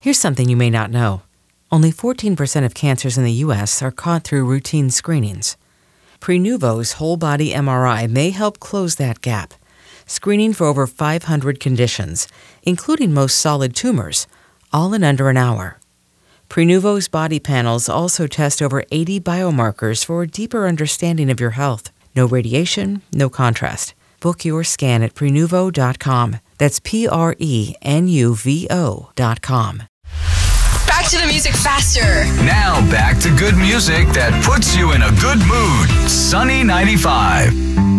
Here's something you may not know. Only 14% of cancers in the U.S. are caught through routine screenings. Prenuvo's whole-body MRI may help close that gap, screening for over 500 conditions, including most solid tumors, all in under an hour. Prenuvo's body panels also test over 80 biomarkers for a deeper understanding of your health. No radiation, no contrast. Book your scan at Prenuvo.com. That's Prenuvo.com. Back to the music faster. Now back to good music that puts you in a good mood. Sunny 95.